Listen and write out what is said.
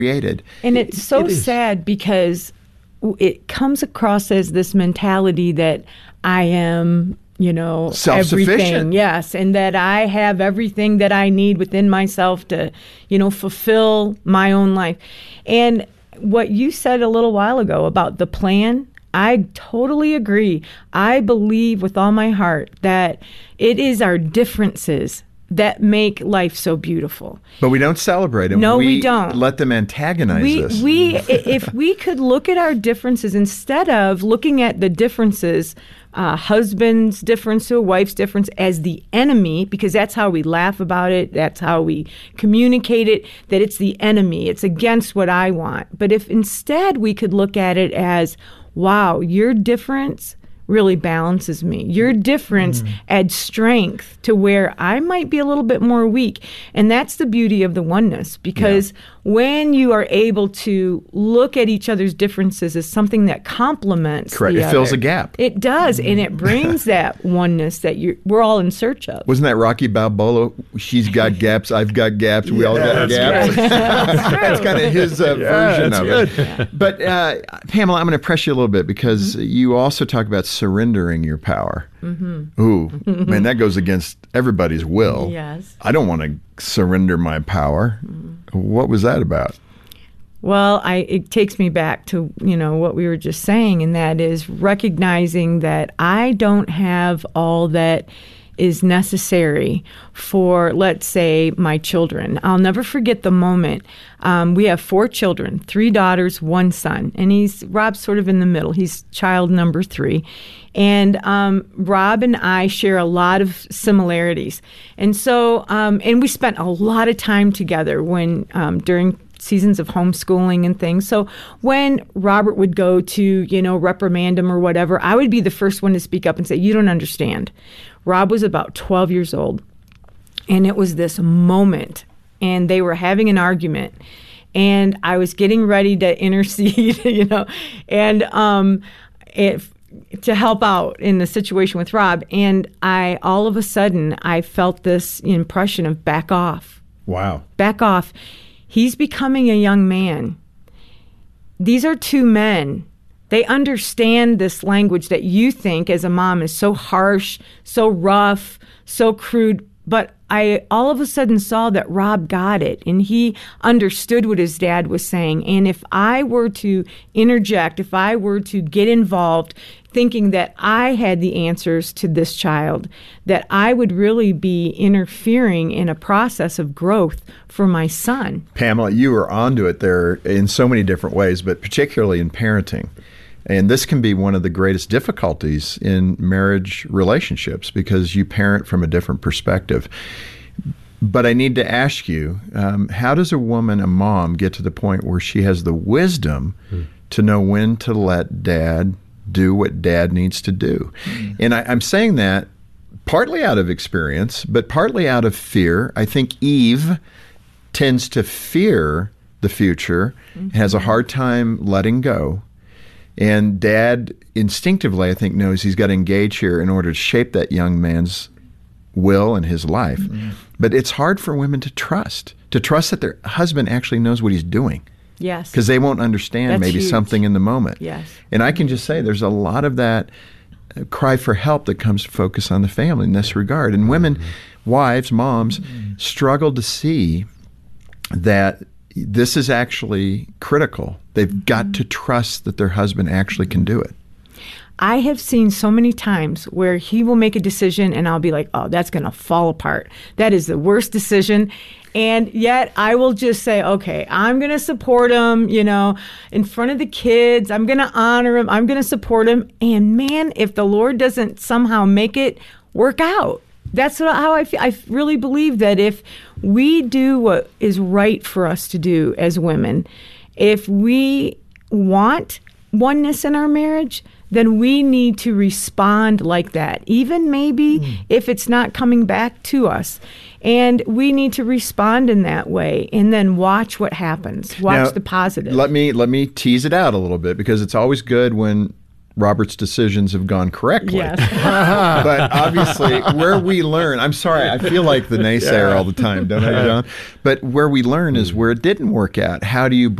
created. And it's so sad because it comes across as this mentality that I am, self-sufficient. everything. Yes, and that I have everything that I need within myself to, fulfill my own life. And what you said a little while ago about the plan, I totally agree. I believe with all my heart that it is our differences that make life so beautiful. But we don't celebrate them. No, we don't. Let them antagonize us. If we could look at our differences instead of looking at the differences, husband's difference to a wife's difference as the enemy, because that's how we laugh about it, that's how we communicate it, that it's the enemy, it's against what I want. But if instead we could look at it as, wow, your difference really balances me. Your difference adds strength to where I might be a little bit more weak. And that's the beauty of the oneness, because when you are able to look at each other's differences as something that complements Correct. the It other, fills a gap. It does, and it brings that oneness that we're all in search of. Wasn't that Rocky Balboa? She's got gaps, I've got gaps, we all got gaps. That's kind of his version of it. Yeah. But Pamela, I'm going to press you a little bit because you also talk about surrendering your power. Ooh, man, that goes against everybody's will. Yes. I don't want to surrender my power. What was that about? Well, it takes me back to, what we were just saying, and that is recognizing that I don't have all that is necessary for, let's say, my children. I'll never forget the moment. We have 4 children, 3 daughters, 1 son, and Rob's sort of in the middle. He's child number 3. And Rob and I share a lot of similarities. And so, and we spent a lot of time together when during seasons of homeschooling and things. So when Robert would go to, reprimand him or whatever, I would be the first one to speak up and say, you don't understand. Rob was about 12 years old, and it was this moment, and they were having an argument, and I was getting ready to intercede, and to help out in the situation with Rob, and all of a sudden, I felt this impression of back off. Wow. Back off. He's becoming a young man. These are 2 men. They understand this language that you think as a mom is so harsh, so rough, so crude. But I all of a sudden saw that Rob got it, and he understood what his dad was saying. And if I were to interject, if I were to get involved, thinking that I had the answers to this child, that I would really be interfering in a process of growth for my son. Pamela, you were onto it there in so many different ways, but particularly in parenting. And this can be one of the greatest difficulties in marriage relationships because you parent from a different perspective. But I need to ask you, how does a mom, get to the point where she has the wisdom to know when to let dad do what dad needs to do? And I'm saying that partly out of experience, but partly out of fear. I think Eve tends to fear the future, has a hard time letting go. And dad instinctively, I think, knows he's got to engage here in order to shape that young man's will and his life. But it's hard for women to trust that their husband actually knows what he's doing. Yes. Because they won't understand maybe huge. Something in the moment. Yes. And I can just say there's a lot of that cry for help that comes to focus on the family in this regard. And women, wives, moms, struggle to see that this is actually critical. They've got to trust that their husband actually can do it. I have seen so many times where he will make a decision and I'll be like, oh, that's going to fall apart. That is the worst decision. And yet I will just say, okay, I'm going to support him, in front of the kids. I'm going to honor him. I'm going to support him. And man, if the Lord doesn't somehow make it work out, that's how I feel. I really believe that if we do what is right for us to do as women, if we want oneness in our marriage, then we need to respond like that, even maybe if it's not coming back to us. And we need to respond in that way and then watch what happens. Watch the positive. Let me tease it out a little bit because it's always good when Robert's decisions have gone correctly. Yes. But obviously, where we learn, I'm sorry, I feel like the naysayer all the time, don't I, John? But where we learn is where it didn't work out. How do you